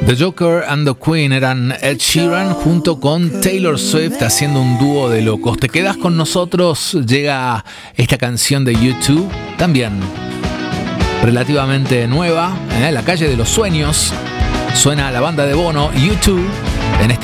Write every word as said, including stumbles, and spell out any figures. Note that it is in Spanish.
The Joker and the Queen eran Ed Sheeran junto con Taylor Swift haciendo un dúo de locos. Te quedas con nosotros, llega esta canción de U dos, también relativamente nueva, ¿eh? La calle de los sueños. Suena la banda de Bono, U dos,